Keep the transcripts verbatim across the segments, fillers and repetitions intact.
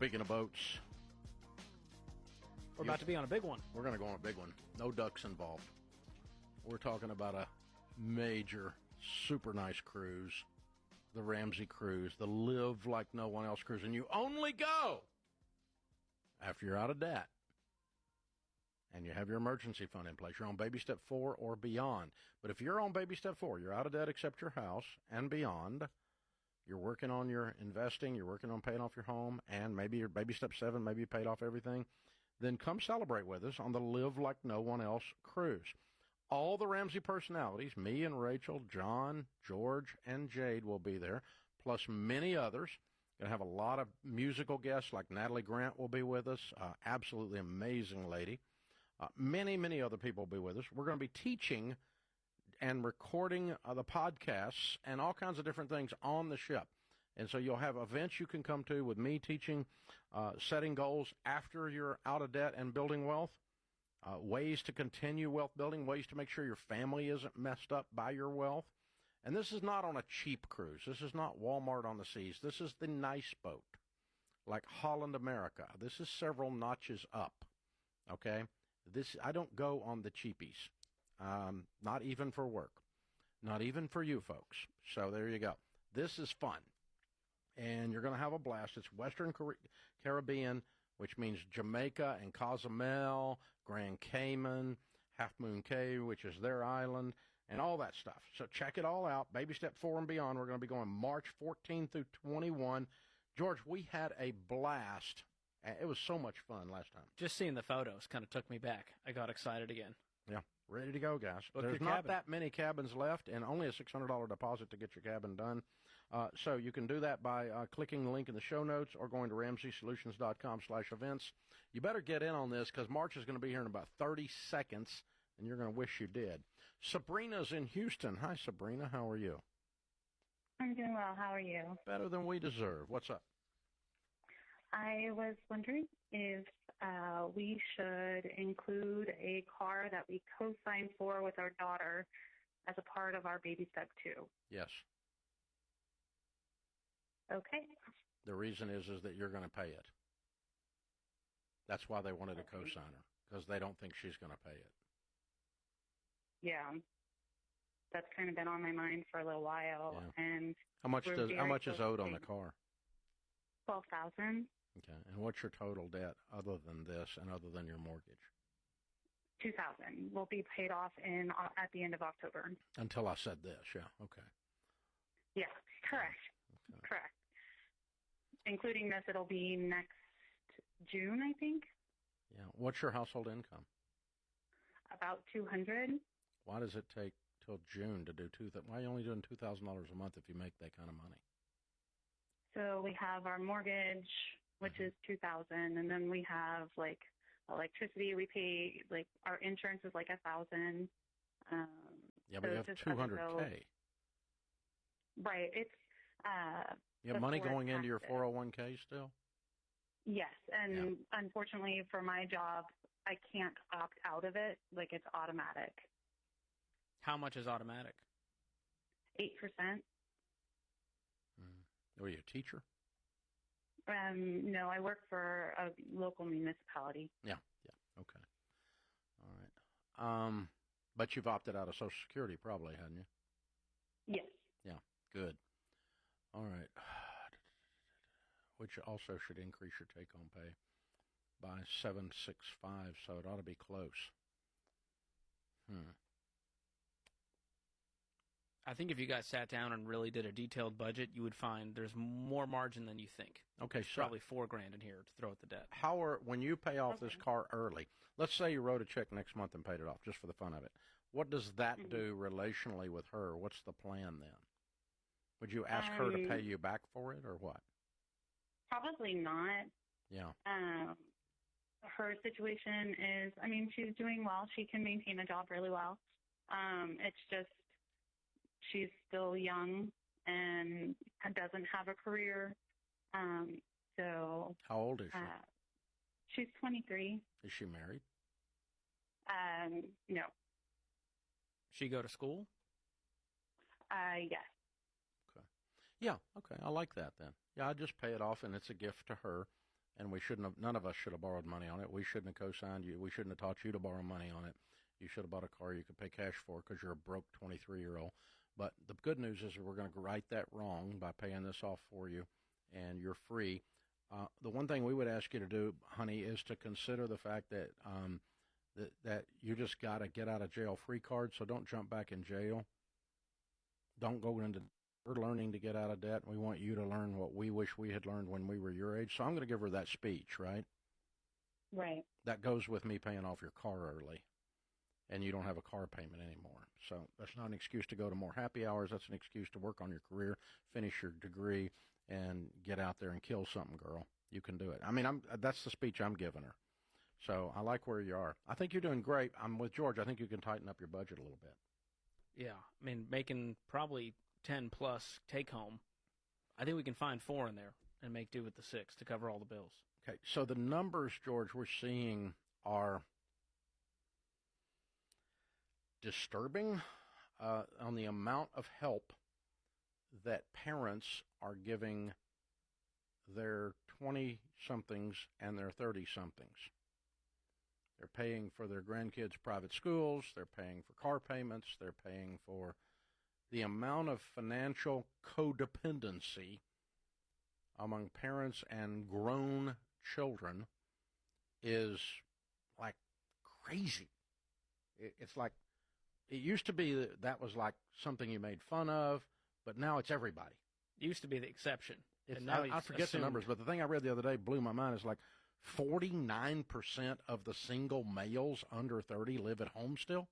Speaking of boats, we're about to be on a big one. We're going to go on a big one. No ducks involved. We're talking about a major, super nice cruise, the Ramsey Cruise, the Live Like No One Else cruise, and you only go after you're out of debt and you have your emergency fund in place. You're on baby step four or beyond. But if you're on baby step four, you're out of debt except your house and beyond. You're working on your investing, you're working on paying off your home, and maybe you're baby step seven, maybe you paid off everything. Then come celebrate with us on the Live Like No One Else cruise. All the Ramsey personalities, me and Rachel, John, George, and Jade will be there, plus many others. Going to have a lot of musical guests, like Natalie Grant will be with us, uh, absolutely amazing lady. Uh, many, many other people will be with us. We're going to be teaching and recording uh, the podcasts and all kinds of different things on the ship. And so you'll have events you can come to with me teaching, uh, setting goals after you're out of debt and building wealth, uh, ways to continue wealth building, ways to make sure your family isn't messed up by your wealth. And this is not on a cheap cruise. This is not Walmart on the seas. This is the nice boat, like Holland America. This is several notches up, okay? This I don't go on the cheapies. Um, not even for work. Not even for you folks. So there you go. This is fun. And you're going to have a blast. It's Western Car- Caribbean, which means Jamaica and Cozumel, Grand Cayman, Half Moon Cay, which is their island, and all that stuff. So check it all out. Baby Step four and beyond. We're going to be going March fourteenth through twenty-first. George, we had a blast. It was so much fun last time. Just seeing the photos kind of took me back. I got excited again. Yeah. Ready to go, guys. Book There's your not cabin. that many cabins left, and only a six hundred dollars deposit to get your cabin done. Uh, so you can do that by uh, clicking the link in the show notes or going to ramsey solutions dot com slash events. You better get in on this because March is going to be here in about thirty seconds, and you're going to wish you did. Sabrina's in Houston. Hi, Sabrina. How are you? I'm doing well. How are you? Better than we deserve. What's up? I was wondering if uh, we should include a car that we co-signed for with our daughter as a part of our baby step two. Yes. Okay. The reason is is that you're going to pay it. That's why they wanted a co-signer, because they don't think she's going to pay it. Yeah. That's kind of been on my mind for a little while. Yeah. And how much does how much is owed on the to car? Twelve thousand. Okay. And what's your total debt other than this and other than your mortgage? Two thousand will be paid off in uh, at the end of October. Until I said this, yeah. Okay. Yeah, correct. Okay. Correct. Including this, it'll be next June, I think. Yeah. What's your household income? About two hundred. Why does it take till June to do two? Th- why are you only doing two thousand dollars a month if you make that kind of money? So we have our mortgage, which is two thousand, and then we have like electricity. We pay like our insurance is like a thousand. Um, yeah, but so you have two hundred k. Right. It's uh. You have money going into your four oh one k still? Yes, and Yeah. unfortunately for my job, I can't opt out of it. Like it's automatic. How much is automatic? Eight percent. Mm. Are you a teacher? Um, no, I work for a local municipality. Yeah, yeah, okay. All right. Um, but you've opted out of Social Security probably, hadn't you? Yes. Yeah, good. All right. Which also should increase your take-home pay by seven sixty-five, so it ought to be close. Hmm. I think if you guys sat down and really did a detailed budget, you would find there's more margin than you think. Okay, so Probably four grand in here to throw at the debt. how are when you pay off Okay. this car early? Let's say you wrote a check next month and paid it off just for the fun of it. What does that Mm-hmm. do relationally with her? What's the plan then? Would you ask her to Um, pay you back for it or what? Probably not. Yeah. Um, her situation is, I mean, she's doing well. She can maintain a job really well. Um, it's just she's still young and doesn't have a career. Um, so How old is she? uh, she's twenty-three. Is she married? Um, no. She go to school? Uh, yes. Okay. Yeah, okay. I like that then. Yeah, I just pay it off and it's a gift to her. and we shouldn't have, none of us should have borrowed money on it. We shouldn't have co-signed you. We shouldn't have taught you to borrow money on it. You should have bought a car you could pay cash for because you're a broke twenty-three-year-old. But the good news is we're going to right that wrong by paying this off for you, and you're free. Uh, the one thing we would ask you to do, honey, is to consider the fact that um, that, that you just got a get-out-of-jail-free card, so don't jump back in jail. Don't go into we're learning to get out of debt, and we want you to learn what we wish we had learned when we were your age. So I'm going to give her that speech, right? Right. That goes with me paying off your car early, and you don't have a car payment anymore. So that's not an excuse to go to more happy hours. That's an excuse to work on your career, finish your degree, and get out there and kill something, girl. You can do it. I mean, I'm that's the speech I'm giving her. So I like where you are. I think you're doing great. I'm with George. I think you can tighten up your budget a little bit. Yeah, I mean, making probably ten plus take home. I think we can find four in there and make do with the six to cover all the bills. Okay, so the numbers, George, we're seeing are disturbing uh, on the amount of help that parents are giving their twenty-somethings and their thirty-somethings. They're paying for their grandkids' private schools. They're paying for car payments. They're paying for the amount of financial codependency among parents and grown children is like crazy. It's like it used to be that that was like something you made fun of, but now it's everybody. It used to be the exception. It's, and now I, I forget assumed. the numbers, but the thing I read the other day blew my mind. Is like forty-nine percent of the single males under thirty live at home still.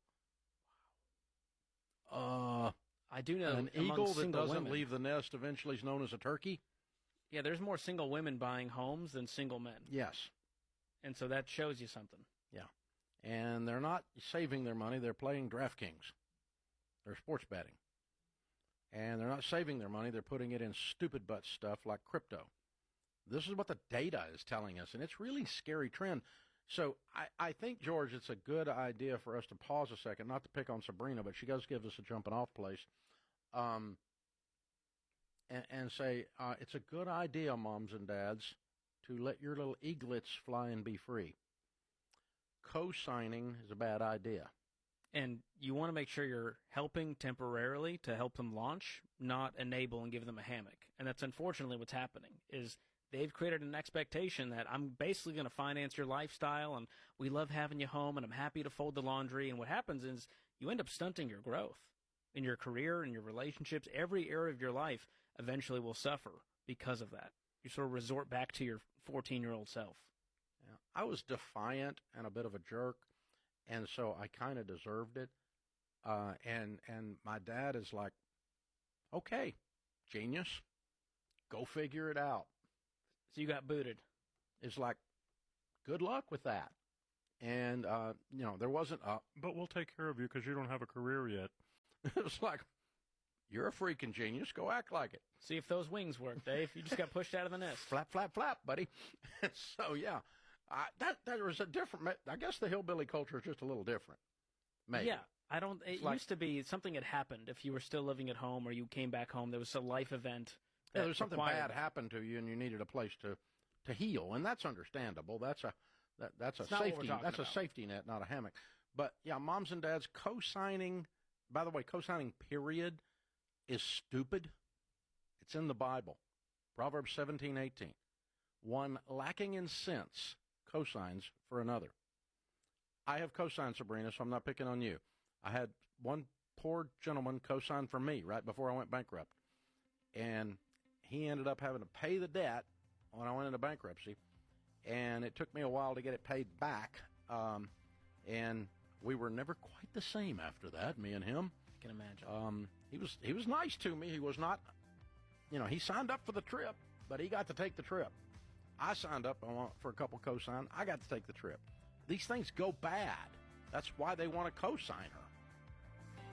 Uh, I do know an eagle that doesn't women, leave the nest eventually is known as a turkey. Yeah, there's more single women buying homes than single men. Yes. And so that shows you something. Yeah. And they're not saving their money. They're playing DraftKings. They're sports betting. And they're not saving their money. They're putting it in stupid butt stuff like crypto. This is what the data is telling us, and it's really a scary trend. So I, I think, George, it's a good idea for us to pause a second, not to pick on Sabrina, but she does give us a jumping-off place, um, and, and say uh, it's a good idea, moms and dads, to let your little eaglets fly and be free. Co-signing is a bad idea. And you want to make sure you're helping temporarily to help them launch, not enable and give them a hammock. And that's unfortunately what's happening is they've created an expectation that I'm basically going to finance your lifestyle and we love having you home and I'm happy to fold the laundry. And what happens is you end up stunting your growth in your career and your relationships. Every area of your life eventually will suffer because of that. You sort of resort back to your fourteen-year-old self. Yeah. I was defiant and a bit of a jerk, and so I kind of deserved it. Uh, and and my dad is like, okay, genius, go figure it out. So you got booted. It's like, good luck with that. And, uh, you know, there wasn't a, but we'll take care of you because you don't have a career yet. It was like, you're a freaking genius. Go act like it. See if those wings work, Dave. You just got pushed out of the nest. Flap, flap, flap, buddy. So, yeah, I, that, that was a different, I guess the hillbilly culture is just a little different. Maybe. Yeah. I don't, it It's like- used to be something had happened if you were still living at home or you came back home. There was a life event. Yeah, there's something required- bad happened to you, and you needed a place to, to heal, and that's understandable. That's a that, that's a It's not what we're safety talking that's about. a safety net, not a hammock. But yeah, moms and dads co-signing. By the way, co-signing period is stupid. It's in the Bible, Proverbs seventeen eighteen. One lacking in sense co-signs for another. I have co-signed, Sabrina, so I'm not picking on you. I had one poor gentleman co-sign for me right before I went bankrupt, and he ended up having to pay the debt when I went into bankruptcy, and it took me a while to get it paid back, um, and we were never quite the same after that, me and him. I can imagine. Um, he was he was nice to me. He was not, you know, he signed up for the trip, but he got to take the trip. I signed up for a couple co-sign. I got to take the trip. These things go bad. That's why they want a co-signer.